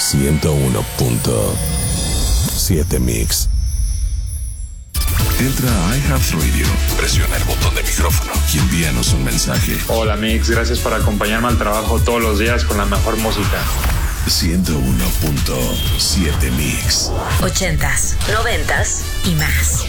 101.7 Mix. Entra a iHeartRadio, presiona el botón de micrófono y envíanos un mensaje. Hola Mix, gracias por acompañarme al trabajo todos los días con la mejor música. 101.7 Mix. 80s, 90s y más.